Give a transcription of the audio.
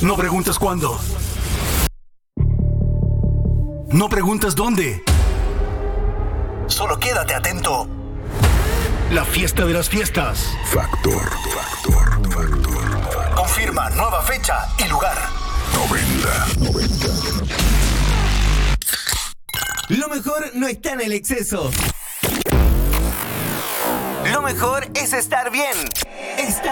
No preguntas cuándo. No preguntas dónde. Solo quédate atento. La fiesta de las fiestas. Factor. Confirma nueva fecha y lugar. 90. Lo mejor no está en el exceso. Lo mejor es estar bien. Está